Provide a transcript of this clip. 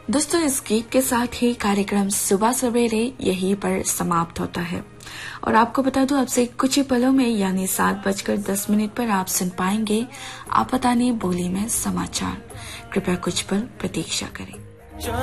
दोस्तों, इस गीत के साथ ही कार्यक्रम सुबह सवेरे यहीं पर समाप्त होता है और आपको बता दूं, अब से कुछ ही पलों में यानी 7:10 पर आप सुन पाएंगे आप पता नहीं बोली में समाचार। कृपया कुछ पल प्रतीक्षा करें।